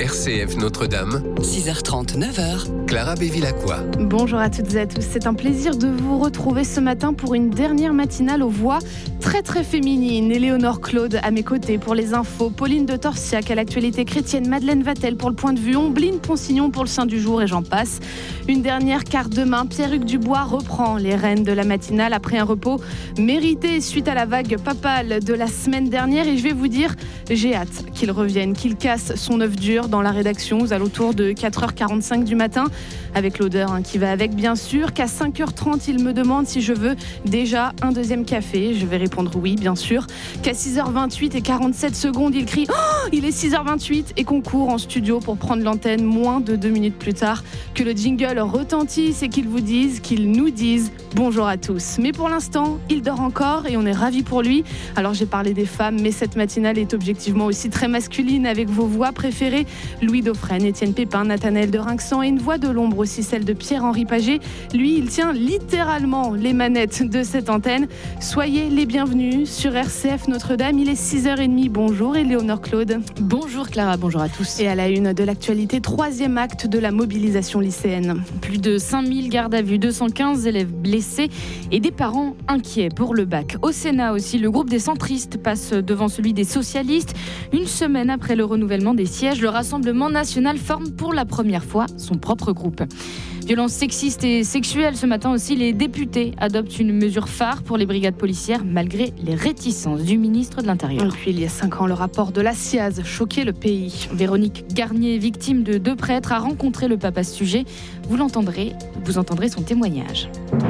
RCF Notre-Dame, 6h30, 9h. Clara Bévilacqua. Bonjour à toutes et à tous, c'est un plaisir de vous retrouver ce matin pour une dernière matinale aux voix très féminines. Éléonore Claude à mes côtés pour les infos, Pauline de Torsiac à l'actualité chrétienne, Madeleine Vatel pour le point de vue, Ombline Ponsignon pour le Saint du jour et j'en passe. Une dernière car demain, Pierre-Hugues Dubois reprend les rênes de la matinale après un repos mérité suite à la vague papale de la semaine dernière et je vais vous dire, j'ai hâte qu'il revienne, qu'il casse son œuf dur dans la rédaction aux alentours de 4h45 du matin avec l'odeur qui va avec bien sûr, qu'à 5h30 il me demande si je veux déjà un deuxième café, je vais répondre oui bien sûr, qu'à 6h28 et 47 secondes il crie oh, il est 6h28 et qu'on court en studio pour prendre l'antenne moins de 2 minutes plus tard, que le jingle retentisse et qu'ils nous disent bonjour à tous. Mais pour l'instant il dort encore et on est ravis pour lui. Alors j'ai parlé des femmes mais cette matinale est objectivement aussi très masculine avec vos voix préférées, Louis Dauphren, Étienne Pépin, Nathanaël de Rinxan et une voix de l'ombre aussi, celle de Pierre-Henri Paget. Lui, il tient littéralement les manettes de cette antenne. Soyez les bienvenus sur RCF Notre-Dame. Il est 6h30. Bonjour Éléonore Claude. Bonjour Clara, bonjour à tous. Et à la une de l'actualité, 3e acte de la mobilisation lycéenne. Plus de 5000 gardes à vue, 215 élèves blessés et des parents inquiets pour le bac. Au Sénat aussi, le groupe des centristes passe devant celui des socialistes. Une semaine après le renouvellement des sièges, le Rassemblement national forme pour la première fois son propre groupe. Violences sexistes et sexuelles, ce matin aussi, les députés adoptent une mesure phare pour les brigades policières malgré les réticences du ministre de l'Intérieur. Et puis il y a 5 ans, le rapport de la SIAZ choquait le pays. Véronique Garnier, victime de 2 prêtres, a rencontré le pape à ce sujet. Vous entendrez son témoignage.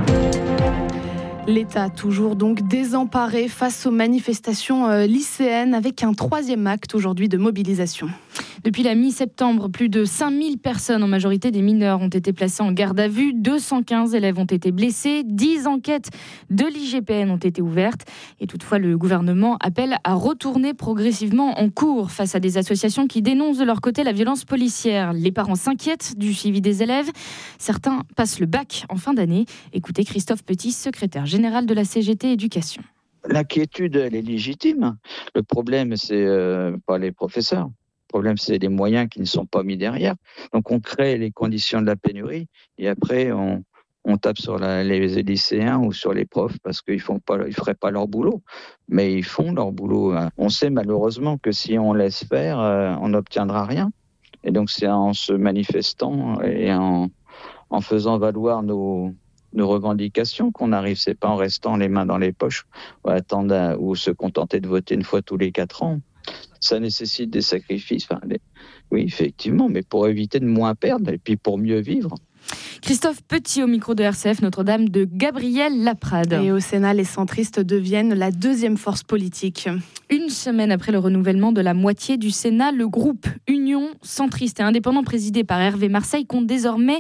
L'État toujours donc désemparé face aux manifestations lycéennes avec un 3e acte aujourd'hui de mobilisation. Depuis la mi-septembre, plus de 5000 personnes, en majorité des mineurs, ont été placées en garde à vue. 215 élèves ont été blessés. 10 enquêtes de l'IGPN ont été ouvertes. Et toutefois, le gouvernement appelle à retourner progressivement en cours face à des associations qui dénoncent de leur côté la violence policière. Les parents s'inquiètent du suivi des élèves. Certains passent le bac en fin d'année. Écoutez Christophe Petit, secrétaire général de la CGT Éducation. L'inquiétude, elle est légitime. Le problème, c'est pas les professeurs. Le problème, c'est les moyens qui ne sont pas mis derrière. Donc, on crée les conditions de la pénurie et après, on tape sur les lycéens ou sur les profs parce qu'ils feraient pas leur boulot. Mais ils font leur boulot. On sait malheureusement que si on laisse faire, on n'obtiendra rien. Et donc, c'est en se manifestant et en faisant valoir nos revendications qu'on arrive. C'est pas en restant les mains dans les poches ou attendre ou se contenter de voter une fois tous les 4 ans. Ça nécessite des sacrifices, oui effectivement, mais pour éviter de moins perdre et puis pour mieux vivre. Christophe Petit au micro de RCF Notre-Dame de Gabriel Laprade. Et au Sénat, les centristes deviennent la 2e force politique. Une semaine après le renouvellement de la moitié du Sénat, le groupe Union centriste et indépendant présidé par Hervé Marseille compte désormais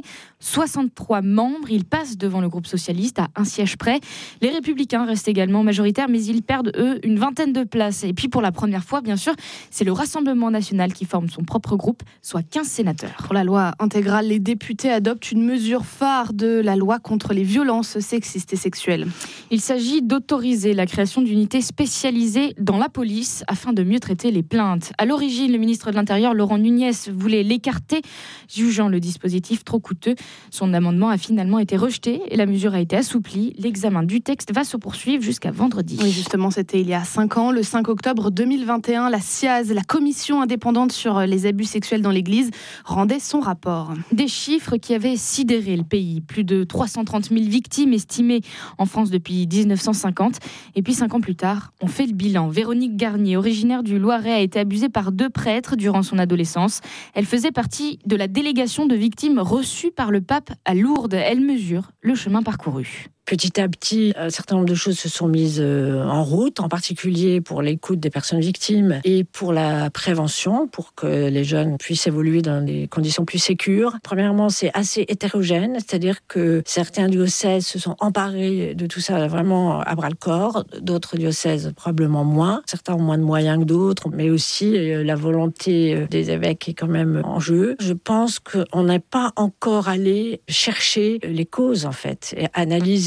63 membres. Il passe devant le groupe socialiste à un siège près. Les Républicains restent également majoritaires, mais ils perdent, eux, une vingtaine de places. Et puis, pour la première fois, bien sûr, c'est le Rassemblement national qui forme son propre groupe, soit 15 sénateurs. Pour la loi intégrale, les députés adoptent une mesure phare de la loi contre les violences sexistes et sexuelles. Il s'agit d'autoriser la création d'unités spécialisées dans la police afin de mieux traiter les plaintes. À l'origine, le ministre de l'Intérieur, Laurent Nunez, voulait l'écarter, jugeant le dispositif trop coûteux. Son amendement a finalement été rejeté et la mesure a été assouplie. L'examen du texte va se poursuivre jusqu'à vendredi. Oui, justement, c'était il y a 5 ans, le 5 octobre 2021, la SIAZ, la commission indépendante sur les abus sexuels dans l'Église, rendait son rapport. Des chiffres qui avaient sidéré le pays. Plus de 330 000 victimes estimées en France depuis 1950. Et puis 5 ans plus tard, on fait le bilan. Véronique Garnier, originaire du Loiret, a été abusée par 2 prêtres durant son adolescence. Elle faisait partie de la délégation de victimes reçue par le pape à Lourdes. Elle mesure le chemin parcouru. Petit à petit, un certain nombre de choses se sont mises en route, en particulier pour l'écoute des personnes victimes et pour la prévention, pour que les jeunes puissent évoluer dans des conditions plus sécures. Premièrement, c'est assez hétérogène, c'est-à-dire que certains diocèses se sont emparés de tout ça vraiment à bras-le-corps, d'autres diocèses probablement moins. Certains ont moins de moyens que d'autres, mais aussi la volonté des évêques est quand même en jeu. Je pense qu'on n'est pas encore allé chercher les causes, en fait, et analyser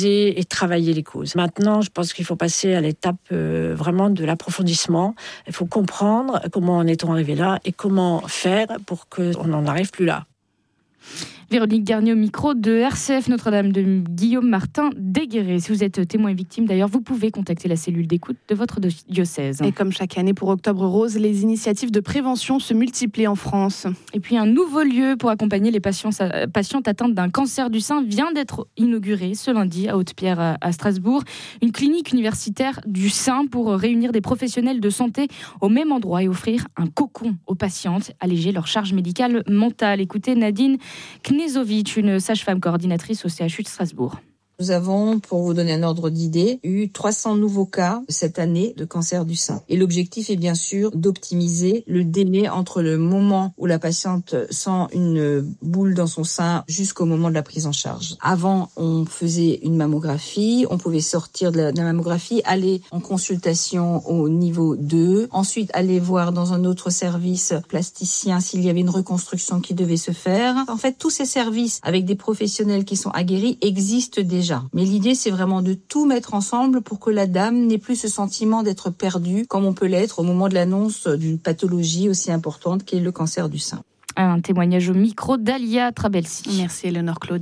étudier et travailler les causes. Maintenant, je pense qu'il faut passer à l'étape vraiment de l'approfondissement. Il faut comprendre comment en est-on arrivé là et comment faire pour qu'on n'en arrive plus là. Véronique Garnier au micro de RCF Notre-Dame de Guillaume Martin Déguéré. Si vous êtes témoin et victime, d'ailleurs, vous pouvez contacter la cellule d'écoute de votre diocèse. Et comme chaque année pour Octobre Rose, les initiatives de prévention se multiplient en France. Et puis un nouveau lieu pour accompagner les patientes atteintes d'un cancer du sein vient d'être inauguré ce lundi à Haute-Pierre à Strasbourg. Une clinique universitaire du sein pour réunir des professionnels de santé au même endroit et offrir un cocon aux patientes, alléger leur charge médicale mentale. Écoutez Nadine Knezovic, une sage-femme coordinatrice au CHU de Strasbourg. Nous avons, pour vous donner un ordre d'idée, eu 300 nouveaux cas cette année de cancer du sein. Et l'objectif est bien sûr d'optimiser le délai entre le moment où la patiente sent une boule dans son sein jusqu'au moment de la prise en charge. Avant, on faisait une mammographie, on pouvait sortir de la mammographie, aller en consultation au niveau 2, ensuite aller voir dans un autre service plasticien s'il y avait une reconstruction qui devait se faire. En fait, tous ces services avec des professionnels qui sont aguerris existent déjà. Mais l'idée, c'est vraiment de tout mettre ensemble pour que la dame n'ait plus ce sentiment d'être perdue, comme on peut l'être au moment de l'annonce d'une pathologie aussi importante qu'est le cancer du sein. Un témoignage au micro d'Alia Trabelsi. Merci Éléonore Claude.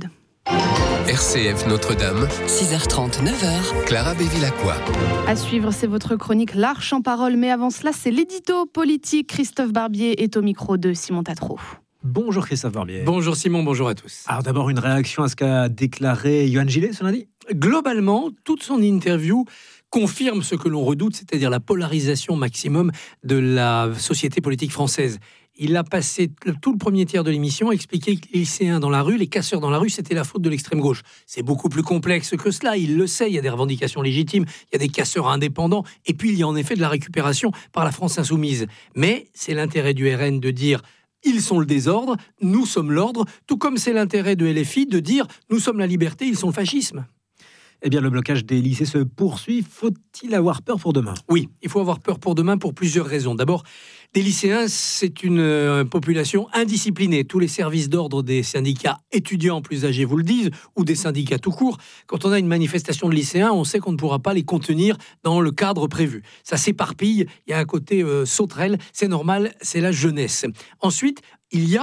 RCF Notre-Dame, 6h30, 9h. Clara Bévilacqua. À suivre, c'est votre chronique L'Arche en parole. Mais avant cela, c'est l'édito politique. Christophe Barbier est au micro de Simon Tatro. Bonjour Christophe Barbier. Bonjour Simon, bonjour à tous. Alors d'abord une réaction à ce qu'a déclaré Yohann Gillet ce lundi. Globalement, toute son interview confirme ce que l'on redoute, c'est-à-dire la polarisation maximum de la société politique française. Il a passé tout le premier tiers de l'émission à expliquer que les lycéens dans la rue, les casseurs dans la rue, c'était la faute de l'extrême gauche. C'est beaucoup plus complexe que cela, il le sait, il y a des revendications légitimes, il y a des casseurs indépendants, et puis il y a en effet de la récupération par la France insoumise. Mais c'est l'intérêt du RN de dire ils sont le désordre, nous sommes l'ordre, tout comme c'est l'intérêt de LFI de dire nous sommes la liberté, ils sont le fascisme. Eh bien, le blocage des lycées se poursuit. Faut-il avoir peur pour demain ? Oui, il faut avoir peur pour demain pour plusieurs raisons. D'abord, des lycéens, c'est une population indisciplinée. Tous les services d'ordre des syndicats étudiants plus âgés vous le disent, ou des syndicats tout court. Quand on a une manifestation de lycéens, on sait qu'on ne pourra pas les contenir dans le cadre prévu. Ça s'éparpille, il y a un côté sauterelle, c'est normal, c'est la jeunesse. Ensuite, il y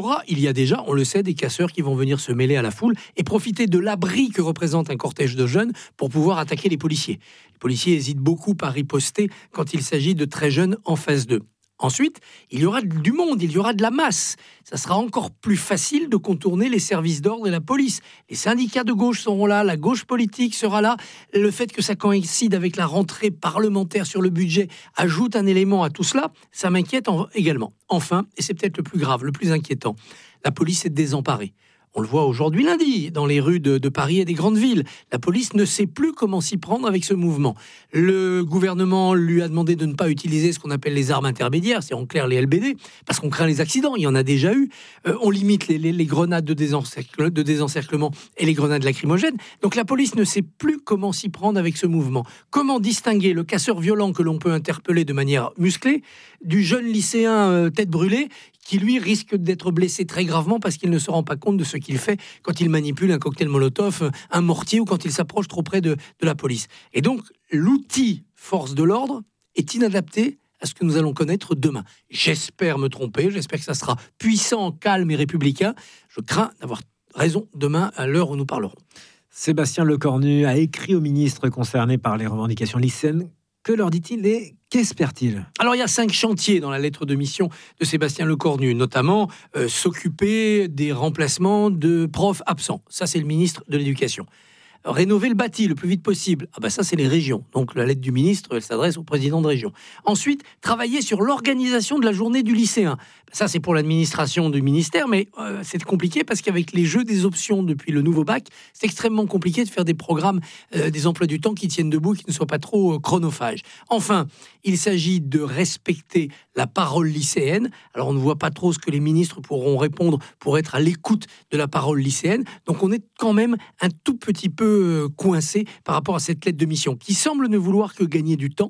a déjà, on le sait, des casseurs qui vont venir se mêler à la foule et profiter de l'abri que représente un cortège de jeunes pour pouvoir attaquer les policiers. Les policiers hésitent beaucoup à riposter quand il s'agit de très jeunes en phase 2. Ensuite, il y aura du monde, il y aura de la masse. Ça sera encore plus facile de contourner les services d'ordre et la police. Les syndicats de gauche seront là, la gauche politique sera là. Le fait que ça coïncide avec la rentrée parlementaire sur le budget ajoute un élément à tout cela. Ça m'inquiète également. Enfin, et c'est peut-être le plus grave, le plus inquiétant, la police est désemparée. On le voit aujourd'hui lundi, dans les rues de Paris et des grandes villes. La police ne sait plus comment s'y prendre avec ce mouvement. Le gouvernement lui a demandé de ne pas utiliser ce qu'on appelle les armes intermédiaires, c'est en clair les LBD, parce qu'on craint les accidents, il y en a déjà eu. On limite les grenades de désencerclement et les grenades lacrymogènes. Donc la police ne sait plus comment s'y prendre avec ce mouvement. Comment distinguer le casseur violent que l'on peut interpeller de manière musclée du jeune lycéen tête brûlée qui lui risque d'être blessé très gravement parce qu'il ne se rend pas compte de ce qu'il fait quand il manipule un cocktail Molotov, un mortier ou quand il s'approche trop près de la police. Et donc, l'outil force de l'ordre est inadapté à ce que nous allons connaître demain. J'espère me tromper, j'espère que ça sera puissant, calme et républicain. Je crains d'avoir raison demain à l'heure où nous parlerons. Sébastien Lecornu a écrit au ministre concerné par les revendications lycéennes. Que leur dit-il et qu'espère-t-il ? Alors, il y a 5 chantiers dans la lettre de mission de Sébastien Lecornu, notamment s'occuper des remplacements de profs absents. Ça, c'est le ministre de l'Éducation. Rénover le bâti le plus vite possible. Ça, c'est les régions. Donc, la lettre du ministre, elle s'adresse au président de région. Ensuite, travailler sur l'organisation de la journée du lycéen. Ça, c'est pour l'administration du ministère, mais c'est compliqué parce qu'avec les jeux des options depuis le nouveau bac, c'est extrêmement compliqué de faire des programmes, des emplois du temps qui tiennent debout, qui ne soient pas trop chronophages. Enfin, il s'agit de respecter la parole lycéenne. Alors, on ne voit pas trop ce que les ministres pourront répondre pour être à l'écoute de la parole lycéenne. Donc, on est quand même un tout petit peu coincé par rapport à cette lettre de mission qui semble ne vouloir que gagner du temps.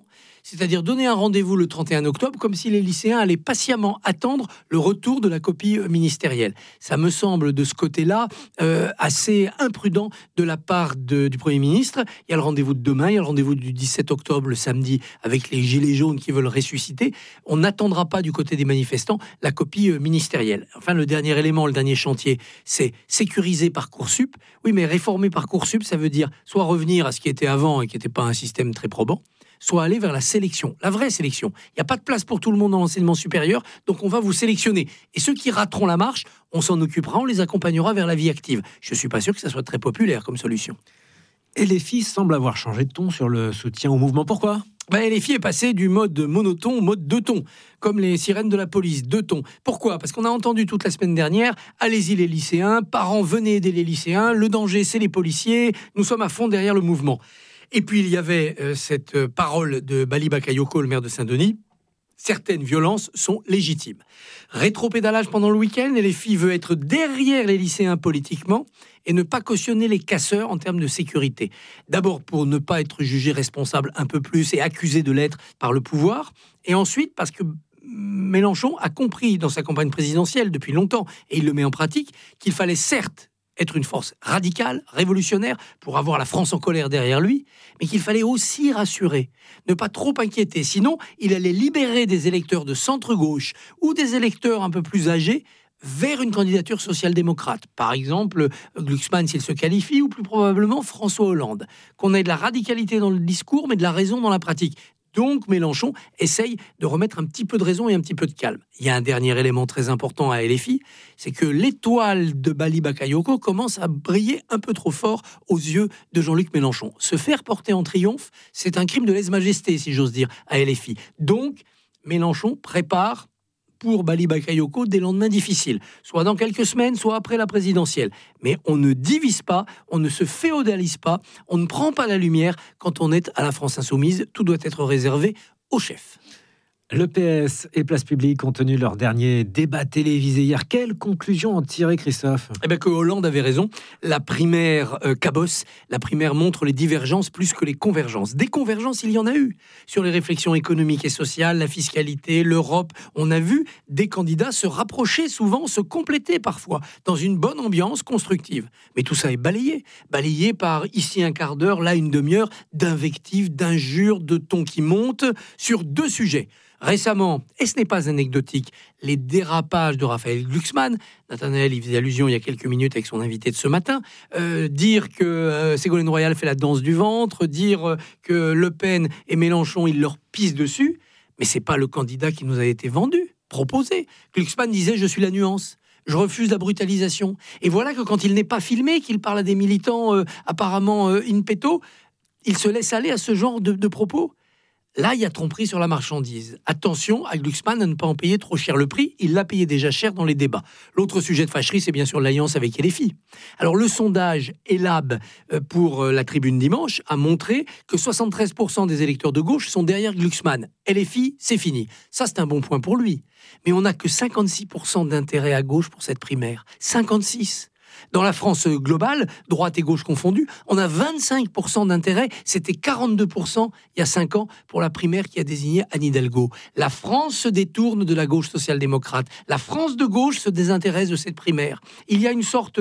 c'est-à-dire donner un rendez-vous le 31 octobre, comme si les lycéens allaient patiemment attendre le retour de la copie ministérielle. Ça me semble, de ce côté-là, assez imprudent de la part du Premier ministre. Il y a le rendez-vous de demain, il y a le rendez-vous du 17 octobre, le samedi, avec les gilets jaunes qui veulent ressusciter. On n'attendra pas du côté des manifestants la copie ministérielle. Enfin, le dernier élément, le dernier chantier, c'est sécuriser Parcoursup. Oui, mais réformer Parcoursup, ça veut dire soit revenir à ce qui était avant et qui n'était pas un système très probant, soit aller vers la sélection, la vraie sélection. Il n'y a pas de place pour tout le monde dans l'enseignement supérieur, donc on va vous sélectionner. Et ceux qui rateront la marche, on s'en occupera, on les accompagnera vers la vie active. Je ne suis pas sûr que ça soit très populaire comme solution. Et les filles semblent avoir changé de ton sur le soutien au mouvement. Pourquoi ? Les filles est passé du mode monotone au mode 2 tons, comme les sirènes de la police, 2 tons. Pourquoi ? Parce qu'on a entendu toute la semaine dernière, allez-y les lycéens, parents, venez aider les lycéens, le danger c'est les policiers, nous sommes à fond derrière le mouvement. Et puis il y avait cette parole de Bali Bakayoko, le maire de Saint-Denis, certaines violences sont légitimes. Rétropédalage pendant le week-end et les filles veulent être derrière les lycéens politiquement et ne pas cautionner les casseurs en termes de sécurité. D'abord pour ne pas être jugé responsable un peu plus et accusé de l'être par le pouvoir, et ensuite parce que Mélenchon a compris dans sa campagne présidentielle depuis longtemps, et il le met en pratique, qu'il fallait certes être une force radicale, révolutionnaire, pour avoir la France en colère derrière lui, mais qu'il fallait aussi rassurer, ne pas trop inquiéter. Sinon, il allait libérer des électeurs de centre-gauche ou des électeurs un peu plus âgés vers une candidature social-démocrate. Par exemple, Glucksmann s'il se qualifie, ou plus probablement François Hollande. Qu'on ait de la radicalité dans le discours, mais de la raison dans la pratique. Donc Mélenchon essaye de remettre un petit peu de raison et un petit peu de calme. Il y a un dernier élément très important à LFI, c'est que l'étoile de Bali Bakayoko commence à briller un peu trop fort aux yeux de Jean-Luc Mélenchon. Se faire porter en triomphe, c'est un crime de lèse-majesté, si j'ose dire, à LFI. Donc Mélenchon prépare pour Bali Bakayoko des lendemains difficiles, soit dans quelques semaines, soit après la présidentielle. Mais on ne divise pas, on ne se féodalise pas, on ne prend pas la lumière quand on est à la France Insoumise. Tout doit être réservé au chef. Le PS et Place Publique ont tenu leur dernier débat télévisé hier. Quelle conclusion en tirer, Christophe ? Que Hollande avait raison. La primaire cabosse. La primaire montre les divergences plus que les convergences. Des convergences, il y en a eu. Sur les réflexions économiques et sociales, la fiscalité, l'Europe, on a vu des candidats se rapprocher souvent, se compléter parfois, dans une bonne ambiance constructive. Mais tout ça est balayé. Balayé par ici un quart d'heure, là une demi-heure, d'invectives, d'injures, de tons qui montent sur 2 sujets. Récemment, et ce n'est pas anecdotique, les dérapages de Raphaël Glucksmann. Nathanaël y faisait allusion il y a quelques minutes avec son invité de ce matin. Dire que Ségolène Royal fait la danse du ventre, dire que Le Pen et Mélenchon, ils leur pissent dessus. Mais c'est pas le candidat qui nous a été vendu, proposé. Glucksmann disait « je suis la nuance ». Je refuse la brutalisation. Et voilà que quand il n'est pas filmé, qu'il parle à des militants apparemment in petto, il se laisse aller à ce genre de propos. Là, il y a tromperie sur la marchandise. Attention à Glucksmann à ne pas en payer trop cher le prix. Il l'a payé déjà cher dans les débats. L'autre sujet de fâcherie, c'est bien sûr l'alliance avec LFI. Alors, le sondage Elab pour la Tribune dimanche a montré que 73% des électeurs de gauche sont derrière Glucksmann. LFI, c'est fini. Ça, c'est un bon point pour lui. Mais on n'a que 56% d'intérêt à gauche pour cette primaire. 56%. Dans la France globale, droite et gauche confondues, on a 25% d'intérêt. C'était 42% il y a 5 ans pour la primaire qui a désigné Anne Hidalgo. La France se détourne de la gauche social-démocrate. La France de gauche se désintéresse de cette primaire. Il y a une sorte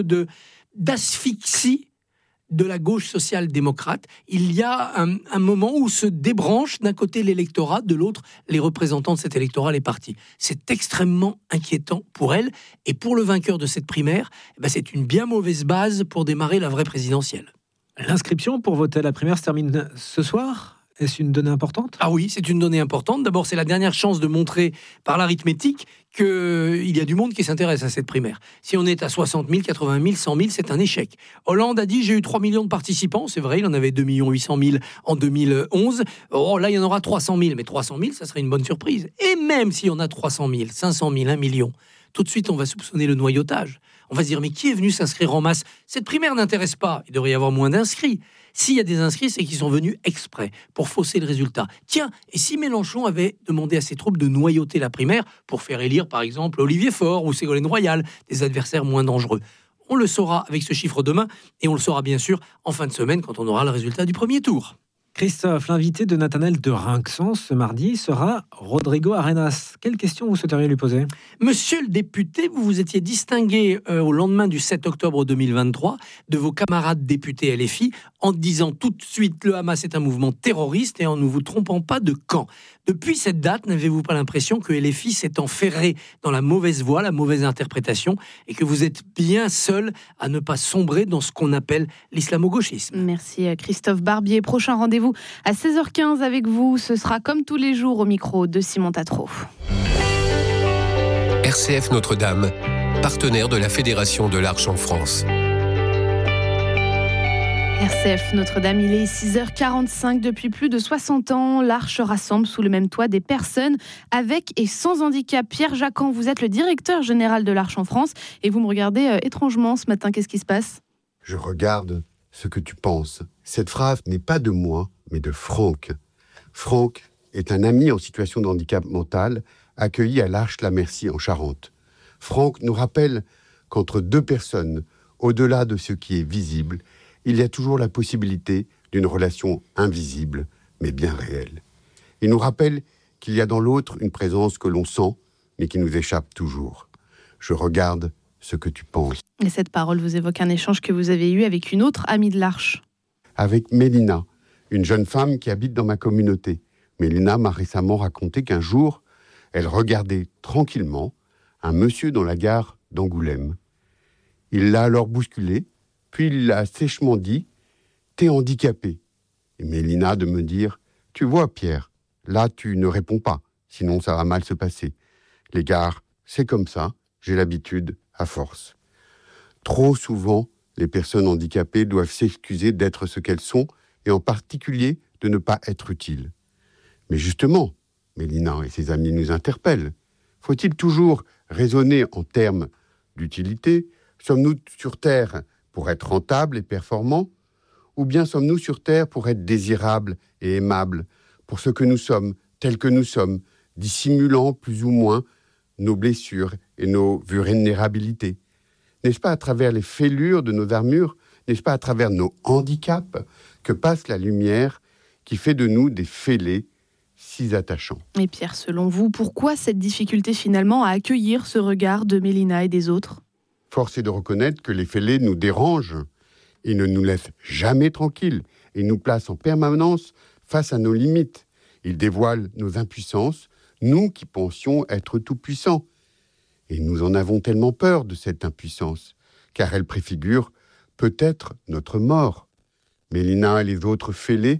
d'asphyxie de la gauche social-démocrate. Il y a un moment où se débranche d'un côté l'électorat, de l'autre les représentants de cet électorat, les partis. C'est extrêmement inquiétant pour elle, et pour le vainqueur de cette primaire, c'est une bien mauvaise base pour démarrer la vraie présidentielle. L'inscription pour voter à la primaire se termine ce soir ? Est-ce une donnée importante ? Ah oui, c'est une donnée importante. D'abord, c'est la dernière chance de montrer par l'arithmétique qu'il y a du monde qui s'intéresse à cette primaire. Si on est à 60 000, 80 000, 100 000, c'est un échec. Hollande a dit « j'ai eu 3 millions de participants ». C'est vrai, il en avait 2 800 000 en 2011. Oh, là, il y en aura 300 000. Mais 300 000, ça serait une bonne surprise. Et même si on a 300 000, 500 000, 1 million, tout de suite, on va soupçonner le noyautage. On va se dire « mais qui est venu s'inscrire en masse ?» Cette primaire n'intéresse pas. Il devrait y avoir moins d'inscrits. S'il y a des inscrits, c'est qu'ils sont venus exprès pour fausser le résultat. Tiens, et si Mélenchon avait demandé à ses troupes de noyauter la primaire pour faire élire, par exemple, Olivier Faure ou Ségolène Royal, des adversaires moins dangereux ? On le saura avec ce chiffre demain, et on le saura bien sûr en fin de semaine quand on aura le résultat du premier tour. Christophe, l'invité de Nathanaël de Rinxan ce mardi sera Rodrigo Arenas. Quelle question vous souhaiteriez lui poser ? Monsieur le député, vous vous étiez distingué au lendemain du 7 octobre 2023 de vos camarades députés LFI en disant tout de suite le Hamas est un mouvement terroriste et en ne vous trompant pas de camp. Depuis cette date, n'avez-vous pas l'impression que LFI s'est enferré dans la mauvaise voie, la mauvaise interprétation et que vous êtes bien seul à ne pas sombrer dans ce qu'on appelle l'islamo-gauchisme ? Merci Christophe Barbier. Prochain rendez-vous à 16h15 avec vous. Ce sera comme tous les jours au micro de Simon Tatro. RCF Notre-Dame, partenaire de la Fédération de l'Arche en France. RCF Notre-Dame, il est 6h45. Depuis plus de 60 ans, l'Arche rassemble sous le même toit des personnes avec et sans handicap. Pierre Jacquan, vous êtes le directeur général de l'Arche en France et vous me regardez étrangement ce matin. Qu'est-ce qui se passe ? Je regarde ce que tu penses. Cette phrase n'est pas de moi, mais de Franck. Franck est un ami en situation de handicap mental accueilli à l'Arche La Merci en Charente. Franck nous rappelle qu'entre deux personnes, au-delà de ce qui est visible, il y a toujours la possibilité d'une relation invisible, mais bien réelle. Il nous rappelle qu'il y a dans l'autre une présence que l'on sent, mais qui nous échappe toujours. Je regarde ce que tu penses. Et cette parole vous évoque un échange que vous avez eu avec une autre amie de l'Arche. Avec Mélina, une jeune femme qui habite dans ma communauté. Mélina m'a récemment raconté qu'un jour, elle regardait tranquillement un monsieur dans la gare d'Angoulême. Il l'a alors bousculé, puis il l'a sèchement dit « T'es handicapé ». Et Mélina de me dire « Tu vois Pierre, là tu ne réponds pas, sinon ça va mal se passer. Les gares, c'est comme ça, j'ai l'habitude à force. » Trop souvent, les personnes handicapées doivent s'excuser d'être ce qu'elles sont et en particulier de ne pas être utiles. Mais justement, Mélina et ses amis nous interpellent. Faut-il toujours raisonner en termes d'utilité ? Sommes-nous sur Terre pour être rentables et performants ? Ou bien sommes-nous sur Terre pour être désirables et aimables, pour ce que nous sommes, tels que nous sommes, dissimulant plus ou moins nos blessures et nos vulnérabilités ? N'est-ce pas à travers les fêlures de nos armures, n'est-ce pas à travers nos handicaps que passe la lumière qui fait de nous des fêlés si attachants ? Et Pierre, selon vous, pourquoi cette difficulté finalement à accueillir ce regard de Mélina et des autres ? Force est de reconnaître que les fêlés nous dérangent et ne nous laissent jamais tranquilles et nous placent en permanence face à nos limites. Ils dévoilent nos impuissances, nous qui pensions être tout-puissants. Et nous en avons tellement peur de cette impuissance, car elle préfigure peut-être notre mort. Mélina et les autres fêlés,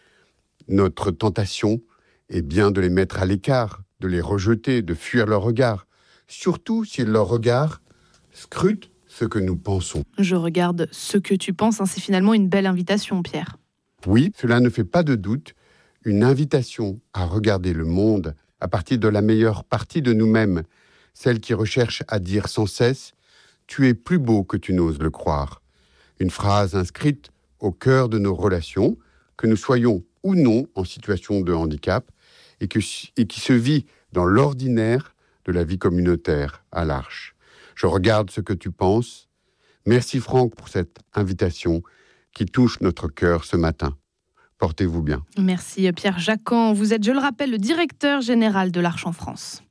notre tentation est bien de les mettre à l'écart, de les rejeter, de fuir leur regard, surtout si leur regard scrute ce que nous pensons. Je regarde ce que tu penses, c'est finalement une belle invitation, Pierre. Oui, cela ne fait pas de doute, une invitation à regarder le monde à partir de la meilleure partie de nous-mêmes, celle qui recherche à dire sans cesse « Tu es plus beau que tu n'oses le croire ». Une phrase inscrite au cœur de nos relations, que nous soyons ou non en situation de handicap, et qui se vit dans l'ordinaire de la vie communautaire à l'Arche. Je regarde ce que tu penses. Merci Franck pour cette invitation qui touche notre cœur ce matin. Portez-vous bien. Merci Pierre Jacquan. Vous êtes, je le rappelle, le directeur général de l'Arche en France.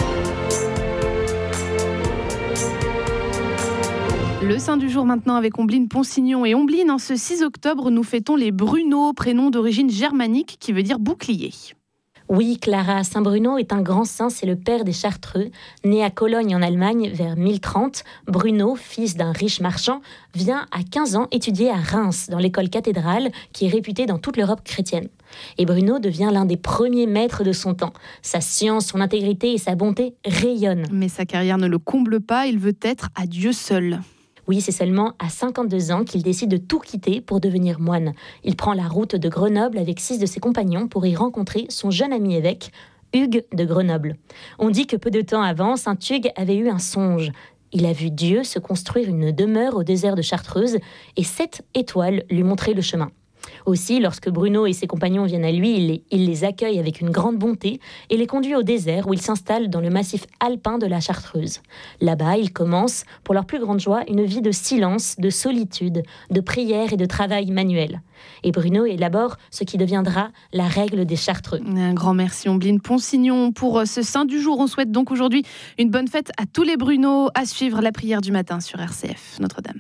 Le Saint du jour maintenant avec Ombline Ponsignon. Et Ombline, en ce 6 octobre, nous fêtons les Bruno, prénom d'origine germanique qui veut dire bouclier. Oui, Clara, Saint Bruno est un grand saint, c'est le père des Chartreux. Né à Cologne en Allemagne vers 1030, Bruno, fils d'un riche marchand, vient à 15 ans étudier à Reims, dans l'école cathédrale, qui est réputée dans toute l'Europe chrétienne. Et Bruno devient l'un des premiers maîtres de son temps. Sa science, son intégrité et sa bonté rayonnent. Mais sa carrière ne le comble pas, il veut être à Dieu seul. Oui, c'est seulement à 52 ans qu'il décide de tout quitter pour devenir moine. Il prend la route de Grenoble avec 6 de ses compagnons pour y rencontrer son jeune ami évêque, Hugues de Grenoble. On dit que peu de temps avant, saint Hugues avait eu un songe. Il a vu Dieu se construire une demeure au désert de Chartreuse et 7 étoiles lui montraient le chemin. Aussi, lorsque Bruno et ses compagnons viennent à lui, il les accueille avec une grande bonté et les conduit au désert où ils s'installent dans le massif alpin de la Chartreuse. Là-bas, ils commencent, pour leur plus grande joie, une vie de silence, de solitude, de prière et de travail manuel. Et Bruno élabore ce qui deviendra la règle des Chartreux. Un grand merci Ombline Ponsignon pour ce Saint du jour. On souhaite donc aujourd'hui une bonne fête à tous les Bruno. À suivre la prière du matin sur RCF Notre-Dame.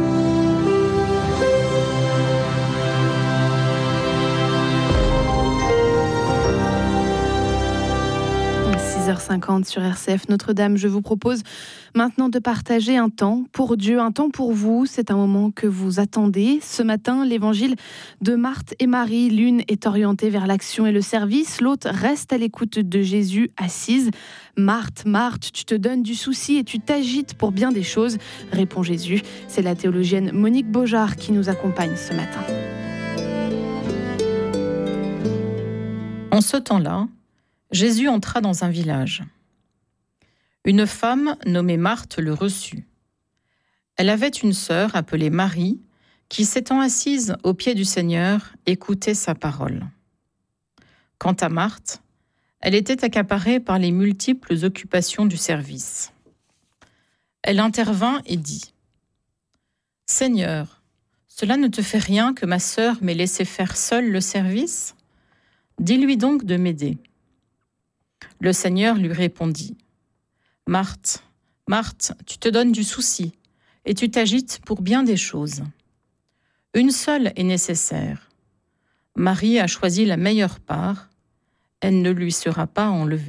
6h50 sur RCF Notre-Dame. Je vous propose maintenant de partager un temps pour Dieu, un temps pour vous. C'est un moment que vous attendez. Ce matin, l'évangile de Marthe et Marie. L'une est orientée vers l'action et le service. L'autre reste à l'écoute de Jésus, assise. « Marthe, Marthe, tu te donnes du souci et tu t'agites pour bien des choses », répond Jésus. C'est la théologienne Monique Beaujard qui nous accompagne ce matin. En ce temps-là, Jésus entra dans un village. Une femme nommée Marthe le reçut. Elle avait une sœur appelée Marie, qui, s'étant assise aux pieds du Seigneur, écoutait sa parole. Quant à Marthe, elle était accaparée par les multiples occupations du service. Elle intervint et dit : « Seigneur, cela ne te fait rien que ma sœur m'ait laissé faire seule le service ? Dis-lui donc de m'aider. » Le Seigneur lui répondit : « Marthe, Marthe, tu te donnes du souci et tu t'agites pour bien des choses. Une seule est nécessaire. Marie a choisi la meilleure part, elle ne lui sera pas enlevée. »